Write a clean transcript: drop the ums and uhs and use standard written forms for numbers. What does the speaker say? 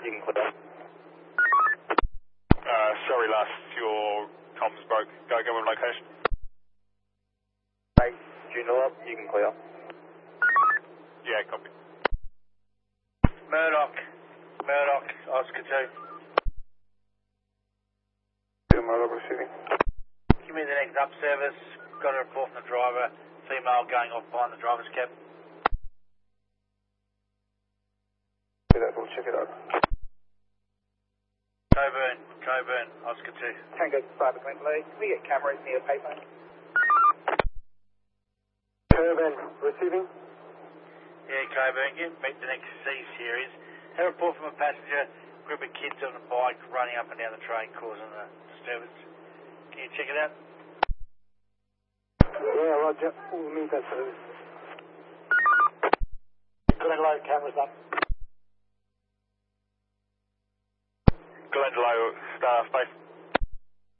you can clear. Sorry, Lars, your comms broke. Go on location. Hey, Junior up, you can clear. Yeah, copy. Murdoch, Oscar 2. Murdoch receiving. Give me the next up service. Got a report from the driver. Female going off behind the driver's cab. We'll check it out. Coburn, Oscar 2. Tango Cyber Queen Lee. Can we get cameras near payphone? Coburn, receiving. Yeah, Coburn, you meet the next C series. Had a report from a passenger, group of kids on a bike running up and down the train causing a disturbance. Can you check it out? Yeah, roger. We'll meet that service. Glendalough, cameras up. Glendalough, Star Space.